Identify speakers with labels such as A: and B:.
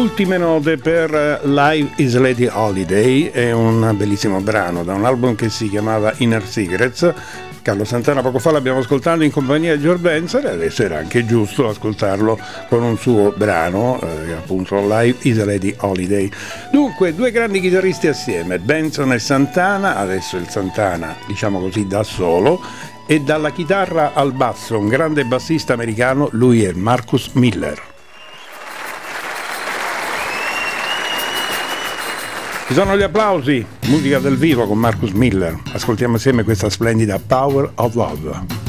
A: ultime note per Life is Lady Holiday, è un bellissimo brano da un album che si chiamava Inner Cigarettes. Carlo Santana poco fa l'abbiamo ascoltato in compagnia di George Benson e adesso era anche giusto ascoltarlo con un suo brano, appunto Life is Lady Holiday. Dunque, due grandi chitarristi assieme, Benson e Santana, adesso il Santana diciamo così da solo, e dalla chitarra al basso un grande bassista americano, lui è Marcus Miller. Ci sono gli applausi, musica dal vivo con Marcus Miller. Ascoltiamo insieme questa splendida Power of Love.